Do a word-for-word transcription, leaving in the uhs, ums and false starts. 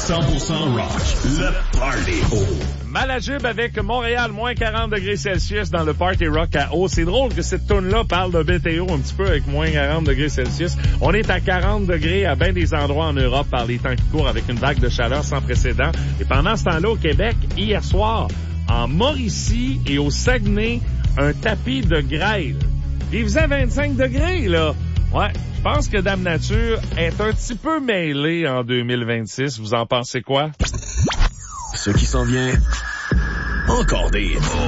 cent pour cent rock. Le Party Haut. Malajube avec Montréal, moins quarante degrés Celsius dans le Party Rock à Haut. C'est drôle que cette toune-là parle de météo un petit peu avec moins quarante degrés Celsius. On est à quarante degrés à bien des endroits en Europe par les temps qui courent avec une vague de chaleur sans précédent. Et pendant ce temps-là, au Québec, hier soir, en Mauricie et au Saguenay, un tapis de grêle. Il faisait vingt-cinq degrés, là. Ouais, je pense que Dame Nature est un petit peu mêlée en deux mille vingt-six. Vous en pensez quoi? Ce qui s'en vient, encore des